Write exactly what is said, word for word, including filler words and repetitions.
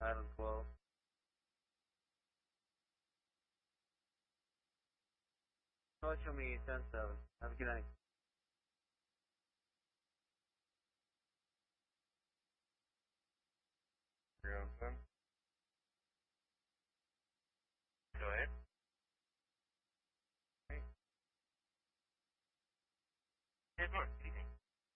Island twelve. Oh, show me ten seven. Have a good night. three oh seven. Go ahead. Hey. Yes, Mark.